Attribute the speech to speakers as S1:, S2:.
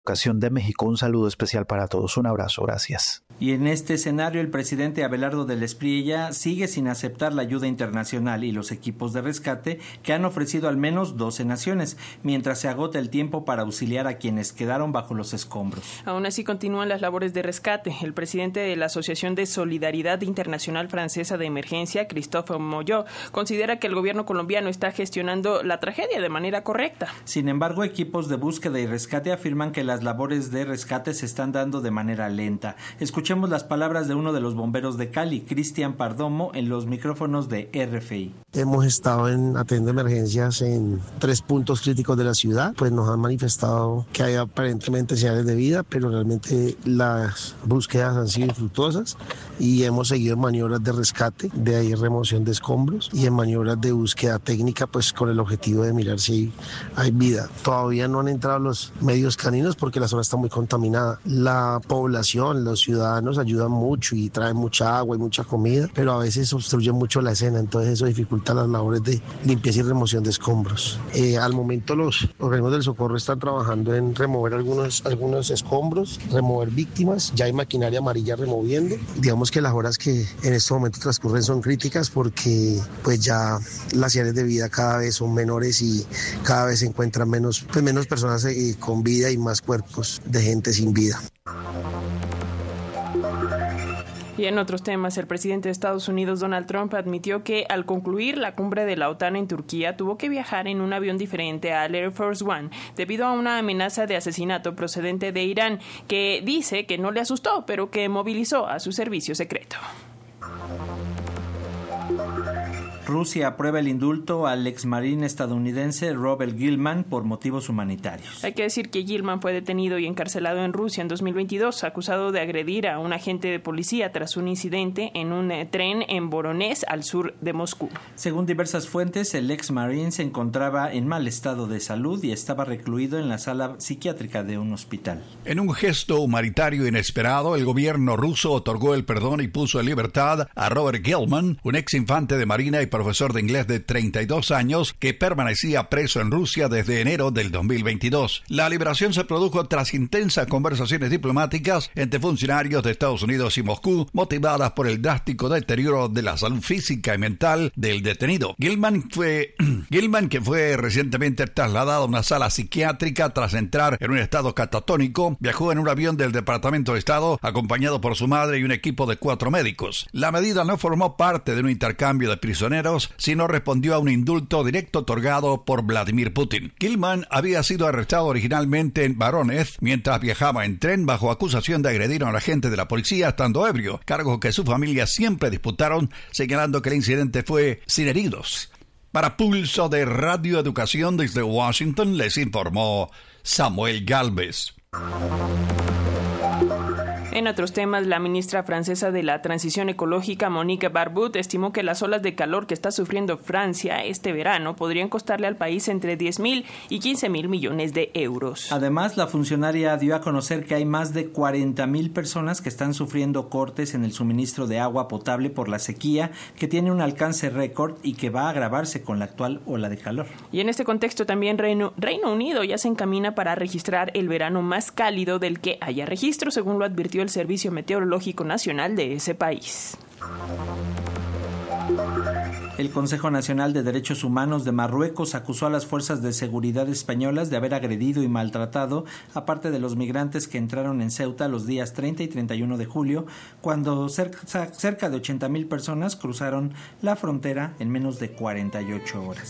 S1: Educación de México. Un saludo especial para todos. Un abrazo. Gracias.
S2: Y en este escenario, el presidente Abelardo del Espriella sigue sin aceptar la ayuda internacional y los equipos de rescate que han ofrecido al menos 12 naciones, mientras se agota el tiempo para auxiliar a quienes quedaron bajo los escombros.
S3: Aún así continúan las labores de rescate. El presidente de la Asociación de Solidaridad Internacional Francesa de Emergencia, Christophe Moyot, considera que el gobierno colombiano está gestionando la tragedia de manera correcta.
S2: Sin embargo, equipos de búsqueda y rescate afirman que las labores de rescate se están dando de manera lenta. Escuchemos las palabras de uno de los bomberos de Cali, Cristian Pardomo, en los micrófonos de RFI.
S4: Hemos estado atendiendo emergencias en 3 puntos críticos de la ciudad, pues nos han manifestado que hay aparentemente señales de vida, pero realmente las búsquedas han sido infructuosas y hemos seguido en maniobras de rescate, de ahí remoción de escombros y en maniobras de búsqueda técnica, pues con el objetivo de mirar si hay vida. Todavía no han entrado los medios caninos porque la zona está muy contaminada. La población, los ciudadanos ayudan mucho y traen mucha agua y mucha comida, pero a veces obstruyen mucho la escena, entonces eso dificulta las labores de limpieza y remoción de escombros. Al momento los organismos del socorro están trabajando en remover algunos escombros, remover víctimas, ya hay maquinaria amarilla removiendo. Digamos que las horas que en este momento transcurren son críticas porque pues ya las señales de vida cada vez son menores y cada vez se encuentran menos personas con vida y más cuerpos de gente sin vida.
S3: Y en otros temas, el presidente de Estados Unidos, Donald Trump, admitió que al concluir la cumbre de la OTAN en Turquía tuvo que viajar en un avión diferente al Air Force One debido a una amenaza de asesinato procedente de Irán, que dice que no le asustó, pero que movilizó a su servicio secreto.
S2: Rusia aprueba el indulto al exmarín estadounidense Robert Gilman por motivos humanitarios.
S3: Hay que decir que Gilman fue detenido y encarcelado en Rusia en 2022, acusado de agredir a un agente de policía tras un incidente en un tren en Voronezh, al sur de Moscú.
S2: Según diversas fuentes, el exmarín se encontraba en mal estado de salud y estaba recluido en la sala psiquiátrica de un hospital.
S5: En un gesto humanitario inesperado, el gobierno ruso otorgó el perdón y puso en libertad a Robert Gilman, un ex infante de marina y profesor de inglés de 32 años que permanecía preso en Rusia desde enero del 2022. La liberación se produjo tras intensas conversaciones diplomáticas entre funcionarios de Estados Unidos y Moscú, motivadas por el drástico deterioro de la salud física y mental del detenido. Gilman, que fue recientemente trasladado a una sala psiquiátrica tras entrar en un estado catatónico, viajó en un avión del Departamento de Estado acompañado por su madre y un equipo de 4 médicos. La medida no formó parte de un intercambio de prisioneros, sino respondió a un indulto directo otorgado por Vladimir Putin. Gilman había sido arrestado originalmente en Voronezh mientras viajaba en tren bajo acusación de agredir a un agente de la policía estando ebrio, cargos que su familia siempre disputaron, señalando que el incidente fue sin heridos. Para Pulso de Radio Educación desde Washington les informó Samuel Gálvez.
S3: En otros temas, la ministra francesa de la Transición Ecológica, Monique Barbude, estimó que las olas de calor que está sufriendo Francia este verano podrían costarle al país entre 10.000 y 15.000 millones de euros.
S2: Además, la funcionaria dio a conocer que hay más de 40.000 personas que están sufriendo cortes en el suministro de agua potable por la sequía, que tiene un alcance récord y que va a agravarse con la actual ola de calor.
S3: Y en este contexto también Reino Unido ya se encamina para registrar el verano más cálido del que haya registro, según lo advirtió el Servicio Meteorológico Nacional de ese país.
S2: El Consejo Nacional de Derechos Humanos de Marruecos acusó a las fuerzas de seguridad españolas de haber agredido y maltratado a parte de los migrantes que entraron en Ceuta los días 30 y 31 de julio, cuando cerca de 80.000 personas cruzaron la frontera en menos de 48 horas.